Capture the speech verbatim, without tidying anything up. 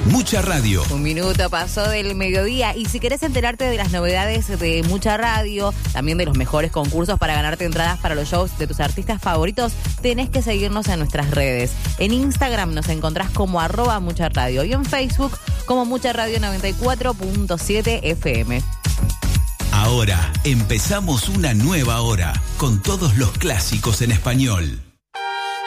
Mucha Radio. Un minuto pasó del mediodía y si querés enterarte de las novedades de Mucha Radio, también de los mejores concursos para ganarte entradas para los shows de tus artistas favoritos, tenés que seguirnos en nuestras redes. En Instagram nos encontrás como arroba Mucha Radio y en Facebook como Mucha Radio noventa y cuatro punto siete F M. Ahora empezamos una nueva hora con todos los clásicos en español.